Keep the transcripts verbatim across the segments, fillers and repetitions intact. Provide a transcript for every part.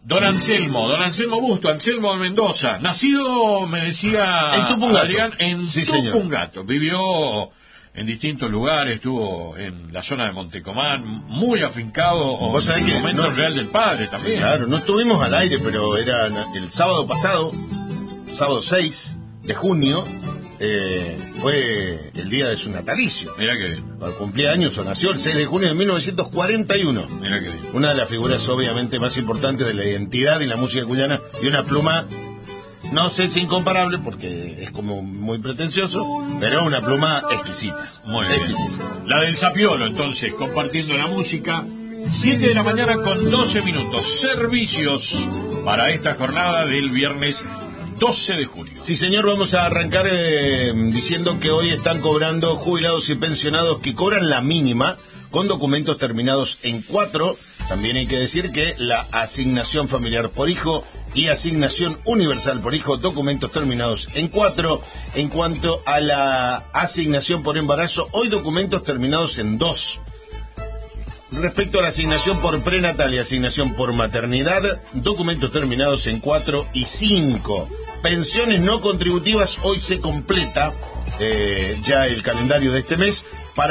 Don Anselmo, don Anselmo Busto, Anselmo de Mendoza, nacido, me decía en Tupungato. Adrián, en sí, Tupungato. Vivió en distintos lugares, estuvo en la zona de Montecomán, muy afincado, ¿Vos sabés en el que momento no, Real del Padre también. Sí, claro, no estuvimos al aire, pero era el sábado pasado, sábado seis de junio, eh, fue el día de su natalicio. Mirá que bien. Cumplía años o nació el seis de junio de mil novecientos cuarenta y uno. Mirá que bien. Una de las figuras obviamente más importantes de la identidad y la música cuyana, y una pluma, no sé si incomparable porque es como muy pretencioso, pero una pluma exquisita. Muy bien. Exquisita. La del Sapiolo, entonces, compartiendo la música. siete de la mañana con doce minutos. Servicios para esta jornada del viernes doce de julio. Sí, señor, vamos a arrancar eh, diciendo que hoy están cobrando jubilados y pensionados que cobran la mínima con documentos terminados en cuatro. También hay que decir que la asignación familiar por hijo y asignación universal por hijo, documentos terminados en cuatro. En cuanto a la asignación por embarazo, hoy documentos terminados en dos. Respecto a la asignación por prenatal y asignación por maternidad, documentos terminados en cuatro y cinco. Pensiones no contributivas, hoy se completa eh, ya el calendario de este mes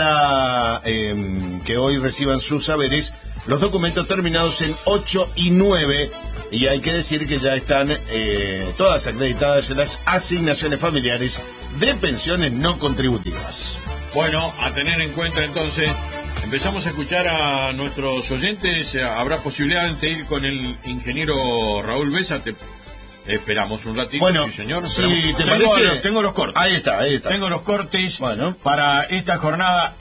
para eh, que hoy reciban sus saberes los documentos terminados en ocho y nueve. Y hay que decir que ya están eh, todas acreditadas en las asignaciones familiares de pensiones no contributivas. Bueno, a tener en cuenta entonces, empezamos a escuchar a nuestros oyentes. Habrá posibilidad de ir con el ingeniero Raúl Besa. Te esperamos un ratito, bueno, sí señor. Si te tengo, parece, tengo los cortes. Ahí está, ahí está. Tengo los cortes bueno. para esta jornada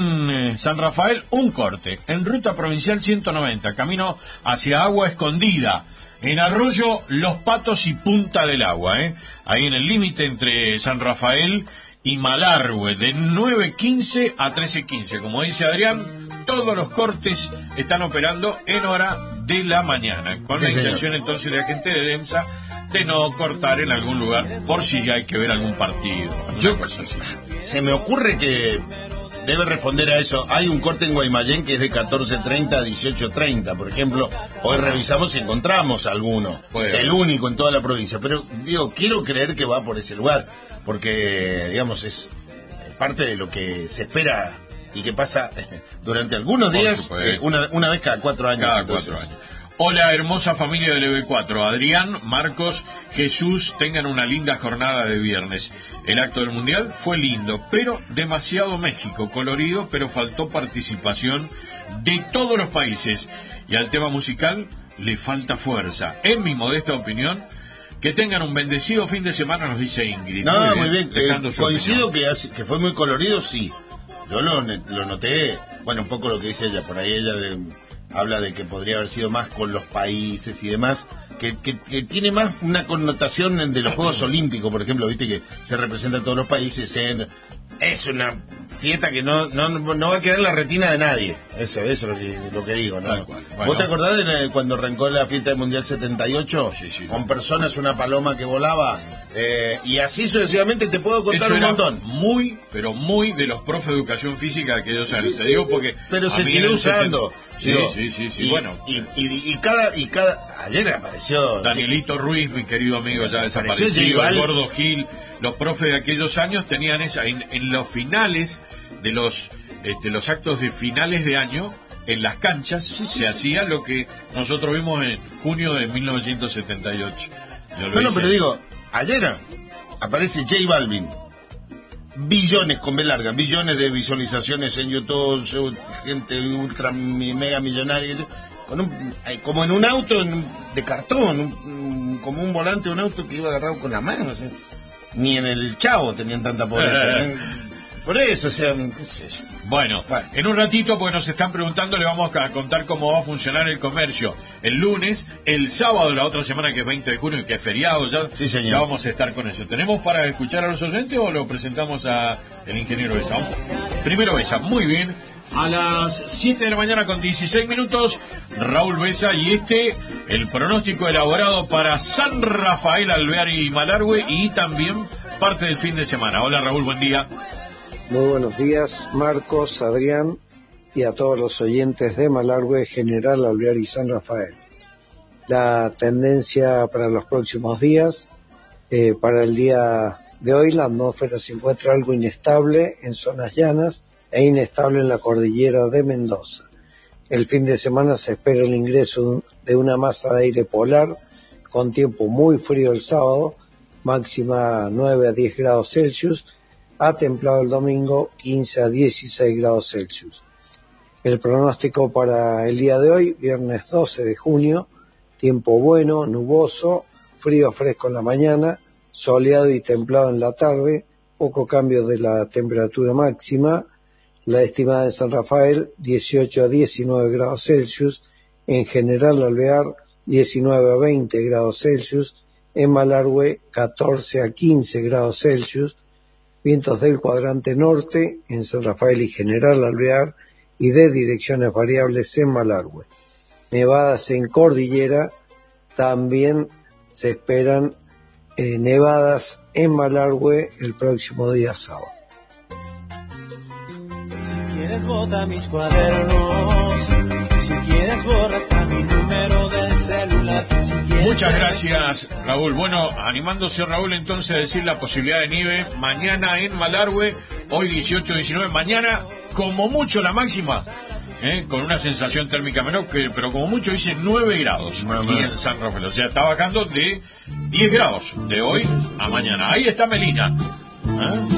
en San Rafael. Un corte en ruta provincial ciento noventa, camino hacia Agua Escondida. En Arroyo, Los Patos y Punta del Agua, ¿eh? Ahí en el límite entre San Rafael y Malargüe, de nueve quince a trece quince. Como dice Adrián, todos los cortes están operando en hora de la mañana, con sí, la intención señor. Entonces de la gente de Densa de no cortar en algún lugar, por si ya hay que ver algún partido. Yo, cosa así. Se me ocurre que debe responder a eso. Hay un corte en Guaymallén que es de catorce treinta a dieciocho treinta, por ejemplo. Hoy revisamos y encontramos alguno, bueno. El único en toda la provincia. Pero, digo, quiero creer que va por ese lugar, porque, digamos, es parte de lo que se espera y que pasa durante algunos días, eh, una, una vez cada cuatro años. Cada entonces. cuatro años. Hola, hermosa familia del E B cuatro. Adrián, Marcos, Jesús, tengan una linda jornada de viernes. El acto del Mundial fue lindo, pero demasiado México, colorido, pero faltó participación de todos los países. Y al tema musical le falta fuerza. En mi modesta opinión, que tengan un bendecido fin de semana, nos dice Ingrid. No, muy bien. Muy bien. Eh, coincido que, que fue muy colorido, sí. Yo lo, lo noté, bueno, un poco lo que dice ella, por ahí ella de, habla de que podría haber sido más con los países y demás, que, que, que tiene más una connotación de los Juegos Olímpicos, por ejemplo, viste que se representan todos los países, en, es una fiesta que no, no, no va a quedar en la retina de nadie, eso, eso es lo que, lo que digo, ¿no? Tal cual. Bueno. ¿Vos te acordás de cuando arrancó la fiesta del Mundial setenta y ocho? Sí, sí, con personas, una paloma que volaba, eh, y así sucesivamente te puedo contar eso un era montón. Muy, pero muy de los profes de educación física de aquellos años, sí, te sí, digo porque... Pero se sigue usando. Sí, digo, sí, sí, sí, y, bueno. Y, y, y cada, y cada, ayer apareció... Danielito Ruiz, mi querido amigo ya desaparecido, el Gordo Gil, los profes de aquellos años tenían esa, en, en los finales de los, este, los actos de finales de año, en las canchas, sí, sí, se sí. hacía lo que nosotros vimos en junio de mil novecientos setenta y ocho. Bueno, pero digo, ayer aparece J Balvin, billones con B larga, billones de visualizaciones en YouTube, gente ultra mega millonaria, con un, como en un auto en, de cartón, un, como un volante de un auto que iba agarrado con la mano, o sea, ni en el Chavo tenían tanta pobreza. ¿eh? Por eso, o sea, qué sé yo. Bueno, bueno, en un ratito, porque nos están preguntando, le vamos a contar cómo va a funcionar el comercio el lunes, el sábado de la otra semana, que es veinte de junio, que es feriado ya. Sí, señor. Ya vamos a estar con eso. ¿Tenemos para escuchar a los oyentes o lo presentamos a el ingeniero Besa? Vamos. Primero Besa, muy bien. A las siete de la mañana con dieciséis minutos, Raúl Besa y este, el pronóstico elaborado para San Rafael, Alvear y Malargüe y también parte del fin de semana. Hola Raúl, buen día. Muy buenos días, Marcos, Adrián y a todos los oyentes de Malargüe, General Alvear y San Rafael. la tendencia para los próximos días. Eh, para el día de hoy la atmósfera se encuentra algo inestable en zonas llanas e inestable en la cordillera de Mendoza. El fin de semana se espera el ingreso de una masa de aire polar con tiempo muy frío el sábado, máxima nueve a diez grados Celsius, a templado el domingo quince a dieciséis grados Celsius. El pronóstico para el día de hoy, viernes doce de junio, tiempo bueno, nuboso, frío fresco en la mañana, soleado y templado en la tarde, poco cambio de la temperatura máxima. La estimada en San Rafael, dieciocho a diecinueve grados Celsius, en General Alvear, diecinueve a veinte grados Celsius, en Malargüe, catorce a quince grados Celsius, vientos del cuadrante norte en San Rafael y General Alvear y de direcciones variables en Malargüe. Nevadas en cordillera, también se esperan eh, nevadas en Malargüe el próximo día sábado. Si quieres bota mis cuadernos, si quieres borra hasta mi número del celular. Si quieres... Muchas gracias, Raúl. Bueno, animándose Raúl entonces a decir la posibilidad de nieve mañana en Malargüe, hoy dieciocho a diecinueve, mañana como mucho la máxima, ¿eh? Con una sensación térmica menor, que, pero como mucho dice nueve grados aquí en San Rafael, o sea, está bajando de diez grados de hoy a mañana. Ahí está Melina, ¿eh?